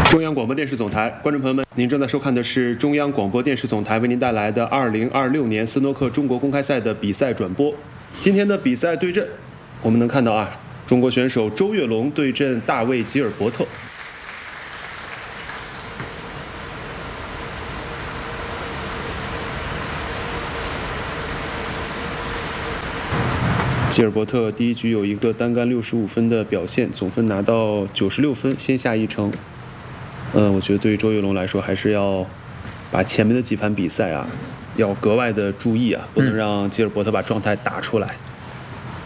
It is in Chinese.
中央广播电视总台，观众朋友们，您正在收看的是中央广播电视总台为您带来的2026年斯诺克中国公开赛的比赛转播。今天的比赛对阵，我们能看到啊，中国选手周跃龙对阵大卫·吉尔伯特。吉尔伯特第一局有一个单杆65分的表现，总分拿到96分，先下一城。我觉得对于周跃龙来说，还是要把前面的几盘比赛啊，要格外的注意啊，不能让吉尔伯特把状态打出来。